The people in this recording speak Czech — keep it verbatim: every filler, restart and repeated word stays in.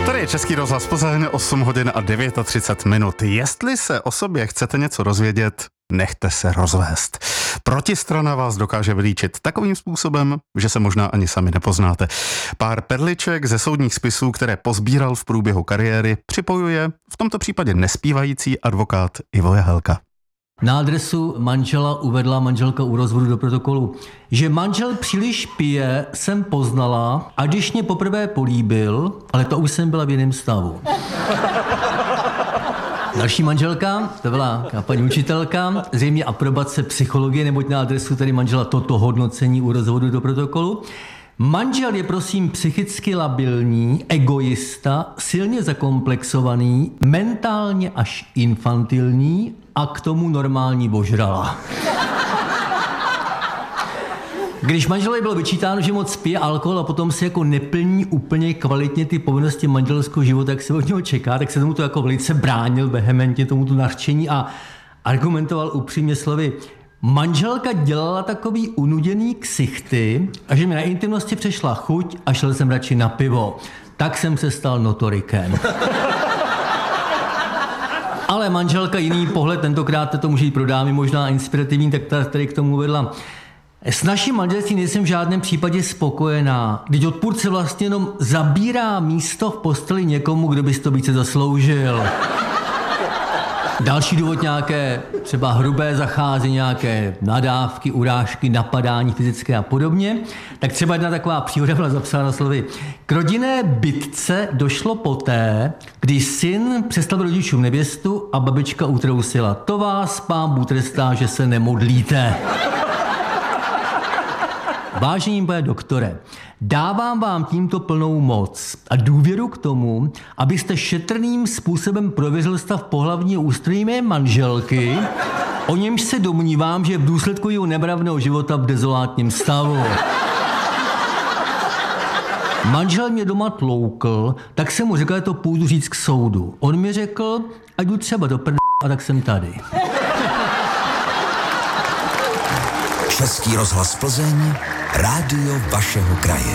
Tady je Český rozhlas Plzeň, osm hodin a třicet devět minut. Jestli se o sobě chcete něco rozvědět, nechte se rozvést. Protistrana vás dokáže vylíčit takovým způsobem, že se možná ani sami nepoznáte. Pár perliček ze soudních spisů, které pozbíral v průběhu kariéry, připojuje v tomto případě nespívající advokát Ivo Jahelka. Na adresu manžela uvedla manželka u rozvodu do protokolu, že manžel příliš pije, jsem poznala, a když mě poprvé políbil, ale to už jsem byla v jiném stavu. Další manželka, to byla paní učitelka, zřejmě aprobace psychologie, neboť na adresu tady manžela toto hodnocení u rozvodu do protokolu. Manžel je prosím psychicky labilní, egoista, silně zakomplexovaný, mentálně až infantilní a k tomu normální božrala. Když manželovi bylo vyčítáno, že moc pije alkohol a potom si jako neplní úplně kvalitně ty povinnosti manželského života, jak se od něho čeká, tak se tomu to jako velice bránil vehementně tomuto nařčení a argumentoval upřímně slovy: manželka dělala takový unuděný ksichty a že mi na intimnosti přešla chuť a šel jsem radši na pivo. Tak jsem se stal notorikem. Ale manželka jiný pohled, tentokrát to může jít pro dámy možná inspirativní, tak tady k tomu vedla: s naším manželstvím nejsem v žádném případě spokojená. Vždyť odpůrce vlastně jenom zabírá místo v posteli někomu, kdo by si to více zasloužil. Další důvod nějaké třeba hrubé zacházení, nějaké nadávky, urážky, napadání fyzické a podobně. Tak třeba jedna taková příhoda byla zapsána slovy: k rodinné bitce došlo poté, kdy syn představil rodičům nevěstu a babička utrousila: to vás pán Bůh trestá, že se nemodlíte. Vážený pane doktore, dávám vám tímto plnou moc a důvěru k tomu, abyste šetrným způsobem prověřil stav pohlavního ústrojí mé manželky, o němž se domnívám, že je v důsledku jeho nemravného života v dezolátním stavu. Manžel mě doma tloukl, tak jsem mu řekl, že to půjdu říct k soudu. On mi řekl, ať jdu třeba do prd***, a tak jsem tady. Český rozhlas Plzeň, rádio vašeho kraje.